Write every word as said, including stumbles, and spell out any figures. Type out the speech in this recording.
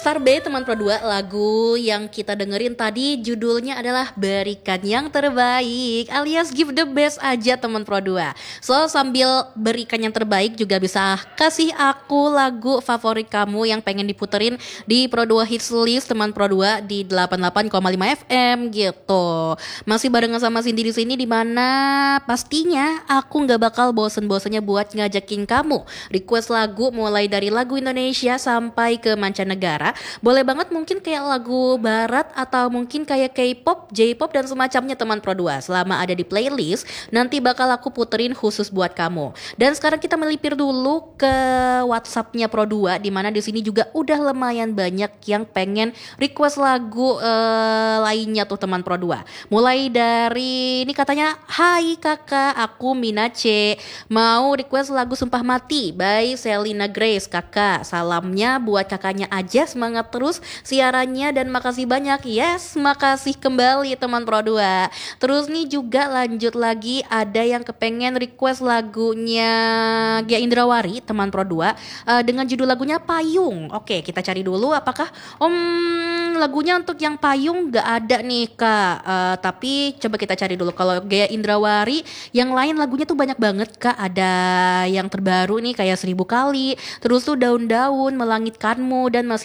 Starbay teman Pro dua, lagu yang kita dengerin tadi judulnya adalah Berikan Yang Terbaik alias Give the Best aja teman Pro dua. So sambil berikan yang terbaik juga bisa kasih aku lagu favorit kamu yang pengen diputerin di Pro dua Hits List teman Pro dua di delapan puluh delapan koma lima F M gitu. Masih barengan sama Cindy di sini, di mana pastinya aku nggak bakal bosen-bosennya buat ngajakin kamu request lagu mulai dari lagu Indonesia sampai ke mancanegara. Boleh banget mungkin kayak lagu barat atau mungkin kayak K-pop, J-pop dan semacamnya teman Pro dua. Selama ada di playlist, nanti bakal aku puterin khusus buat kamu. Dan sekarang kita melipir dulu ke WhatsApp-nya Pro dua, di mana di sini juga udah lumayan banyak yang pengen request lagu uh, lainnya tuh teman Pro dua. Mulai dari ini katanya, "Hai kakak, aku Mina C, mau request lagu Sumpah Mati by Selina Grace. Kakak, salamnya buat kakaknya aja, semangat terus siarannya dan makasih banyak." Yes, makasih kembali teman Pro dua. Terus nih juga lanjut lagi, ada yang kepengen request lagunya Gia Indrawari teman Pro dua uh, dengan judul lagunya Payung. Oke, kita cari dulu apakah om lagunya untuk yang Payung gak ada nih kak, uh, tapi coba kita cari dulu. Kalau Gia Indrawari yang lain lagunya tuh banyak banget kak. Ada yang terbaru nih kayak Seribu Kali, terus tuh Daun-daun, Melangitkanmu, dan masih